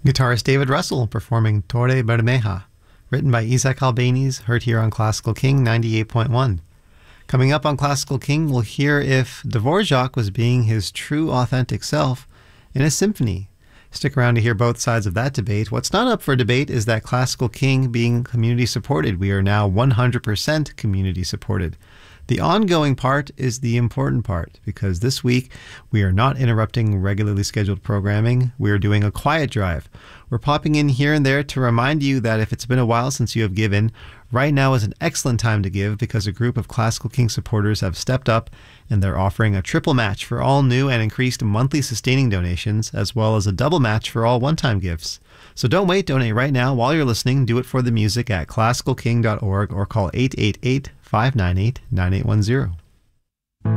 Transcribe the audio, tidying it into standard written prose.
Guitarist David Russell performing Torre Bermeja, written by Isaac Albéniz, heard here on Classical King 98.1. Coming up on Classical King, we'll hear if Dvorak was being his true, authentic self in a symphony. Stick around to hear both sides of that debate. What's not up for debate is that Classical King being community supported. We are now 100% community supported. The ongoing part is the important part, because this week we are not interrupting regularly scheduled programming. We are doing a quiet drive. We're popping in here and there to remind you that if it's been a while since you have given, right now is an excellent time to give, because a group of Classical King supporters have stepped up and they're offering a triple match for all new and increased monthly sustaining donations, as well as a double match for all one-time gifts. So don't wait, donate right now while you're listening. Do it for the music at classicalking.org or call 888-598-9810.